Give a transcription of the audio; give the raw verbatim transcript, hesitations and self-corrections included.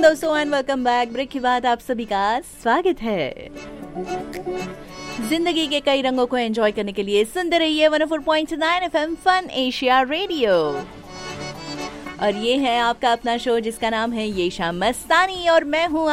दोस्तों and welcome back. Break के बाद आप सभी का स्वागत है। जिंदगी के कई रंगों को एंजॉय करने के लिए सुनते रहिए one O four point nine FM fun Asia radio. और ये है आपका अपना शो जिसका नाम है ये शाम मस्तानी और मैं हूँ